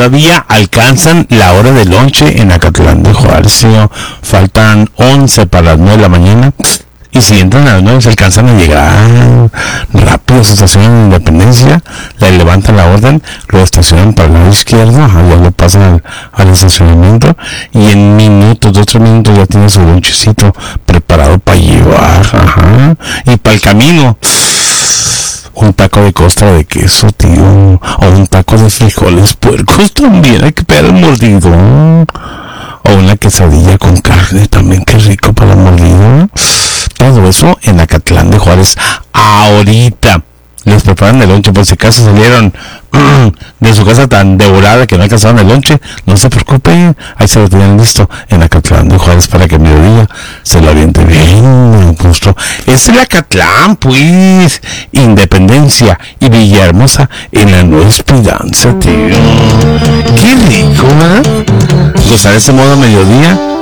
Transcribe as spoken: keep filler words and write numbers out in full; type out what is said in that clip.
todavía alcanzan la hora de lonche en Acatlán de Juárez. Faltan once para las nueve de la mañana. Y si entran a las nueve se alcanzan a llegar rápido, se estacionan en Independencia, le levantan la orden, lo estacionan para el lado izquierdo, ajá, ya lo pasan al, al estacionamiento y en minutos, dos, tres minutos ya tiene su lonchecito preparado para llevar, ajá. Y para el camino, un taco de costra de queso, tío, o un taco de frijoles puercos también, hay que pegar el mordido, o una quesadilla con carne también, qué rico para el mordido. Todo eso en Acatlán de Juárez. Ahorita les preparan el lonche, por si acaso salieron de su casa tan devorada que no alcanzaron el lonche, no se preocupen, ahí se lo tienen listo en Acatlán de Juárez para que a mediodía se lo aviente bien justo. Es el Acatlán, pues, Independencia y Villahermosa en la Nueva Esperanza, tío. Qué rico, ¿verdad? Gozar ese modo a mediodía